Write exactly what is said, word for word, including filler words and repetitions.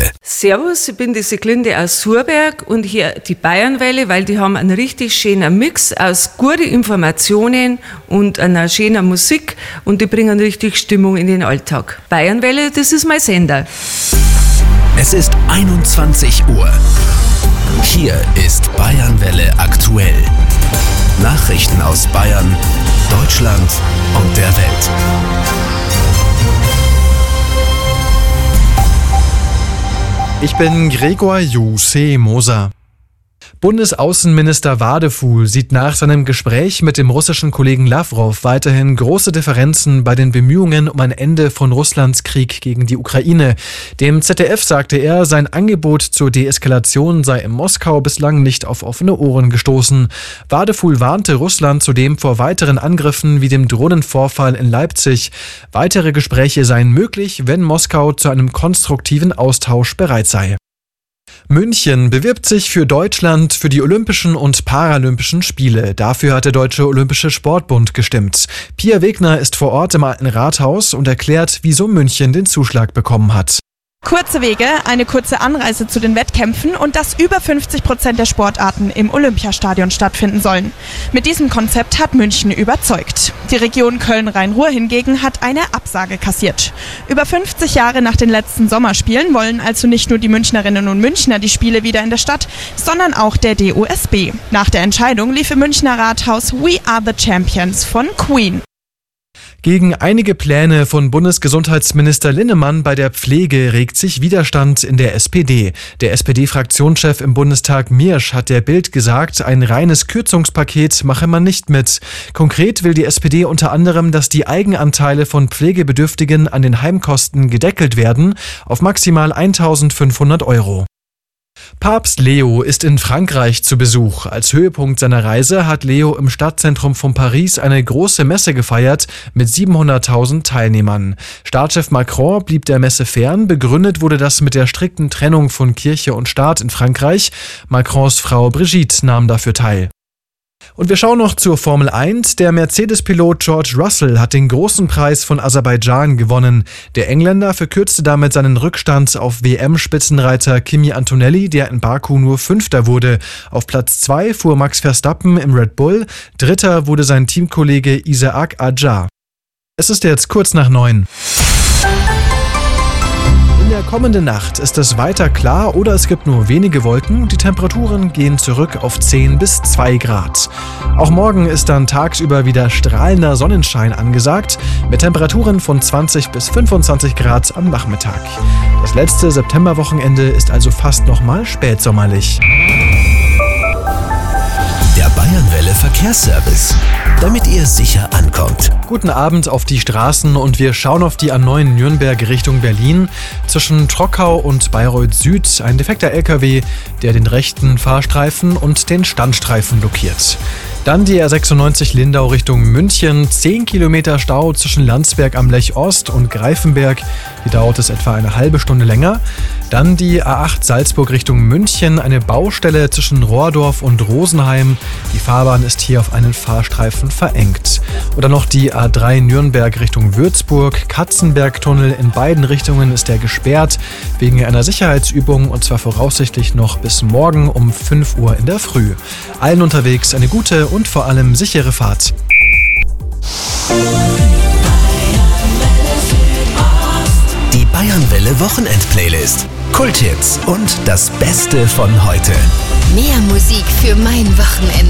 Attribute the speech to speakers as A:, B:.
A: Bayernwelle.
B: Servus, ich bin die Siglinde aus Surberg und hier die Bayernwelle, weil die haben einen richtig schönen Mix aus guten Informationen und einer schönen Musik und die bringen richtig Stimmung in den Alltag. Bayernwelle, das ist mein Sender.
A: Es ist einundzwanzig Uhr. Hier ist Bayernwelle aktuell. Nachrichten aus Bayern, Deutschland und der Welt.
C: Ich bin Gregor Juse Moser. Bundesaußenminister Wadefuhl sieht nach seinem Gespräch mit dem russischen Kollegen Lavrov weiterhin große Differenzen bei den Bemühungen um ein Ende von Russlands Krieg gegen die Ukraine. Dem Z D F sagte er, sein Angebot zur Deeskalation sei in Moskau bislang nicht auf offene Ohren gestoßen. Wadefuhl warnte Russland zudem vor weiteren Angriffen wie dem Drohnenvorfall in Leipzig. Weitere Gespräche seien möglich, wenn Moskau zu einem konstruktiven Austausch bereit sei. München bewirbt sich für Deutschland für die Olympischen und Paralympischen Spiele. Dafür hat der Deutsche Olympische Sportbund gestimmt. Pia Wegner ist vor Ort im Alten Rathaus und erklärt, wieso München den Zuschlag bekommen hat.
D: Kurze Wege, eine kurze Anreise zu den Wettkämpfen und dass über fünfzig Prozent der Sportarten im Olympiastadion stattfinden sollen. Mit diesem Konzept hat München überzeugt. Die Region Köln-Rhein-Ruhr hingegen hat eine Absage kassiert. Über fünfzig Jahre nach den letzten Sommerspielen wollen also nicht nur die Münchnerinnen und Münchner die Spiele wieder in der Stadt, sondern auch der D O S B. Nach der Entscheidung lief im Münchner Rathaus We Are the Champions von Queen.
C: Gegen einige Pläne von Bundesgesundheitsminister Linnemann bei der Pflege regt sich Widerstand in der S P D. Der S P D-Fraktionschef im Bundestag Miersch hat der Bild gesagt, ein reines Kürzungspaket mache man nicht mit. Konkret will die S P D unter anderem, dass die Eigenanteile von Pflegebedürftigen an den Heimkosten gedeckelt werden auf maximal eintausendfünfhundert Euro. Papst Leo ist in Frankreich zu Besuch. Als Höhepunkt seiner Reise hat Leo im Stadtzentrum von Paris eine große Messe gefeiert mit siebenhunderttausend Teilnehmern. Staatschef Macron blieb der Messe fern. Begründet wurde das mit der strikten Trennung von Kirche und Staat in Frankreich. Macrons Frau Brigitte nahm dafür teil. Und wir schauen noch zur Formel eins. Der Mercedes-Pilot George Russell hat den großen Preis von Aserbaidschan gewonnen. Der Engländer verkürzte damit seinen Rückstand auf W M-Spitzenreiter Kimi Antonelli, der in Baku nur Fünfter wurde. Auf Platz zwei fuhr Max Verstappen im Red Bull. Dritter wurde sein Teamkollege Isaac Adjar. Es ist jetzt kurz nach neun. In der kommenden Nacht ist es weiter klar oder es gibt nur wenige Wolken. Die Temperaturen gehen zurück auf zehn bis zwei Grad. Auch morgen ist dann tagsüber wieder strahlender Sonnenschein angesagt, mit Temperaturen von zwanzig bis fünfundzwanzig Grad am Nachmittag. Das letzte Septemberwochenende ist also fast nochmal spätsommerlich.
A: Der Bayernwelle Verkehrsservice, damit ihr sicher ankommt.
C: Guten Abend auf die Straßen und wir schauen auf die A neun Nürnberg Richtung Berlin. Zwischen Trockau und Bayreuth Süd ein defekter L K W, der den rechten Fahrstreifen und den Standstreifen blockiert. Dann die R sechsundneunzig Lindau Richtung München, zehn Kilometer Stau zwischen Landsberg am Lech Ost und Greifenberg. Hier dauert es etwa eine halbe Stunde länger. Dann die A acht Salzburg Richtung München, eine Baustelle zwischen Rohrdorf und Rosenheim. Die Fahrbahn ist hier auf einen Fahrstreifen verengt. Oder noch die A drei Nürnberg Richtung Würzburg, Katzenbergtunnel, in beiden Richtungen ist der gesperrt wegen einer Sicherheitsübung und zwar voraussichtlich noch bis morgen um fünf Uhr in der Früh. Allen unterwegs eine gute und vor allem sichere Fahrt.
A: Die Bayernwelle Wochenend-Playlist. Kulthits und das Beste von heute.
E: Mehr Musik für mein Wochenende.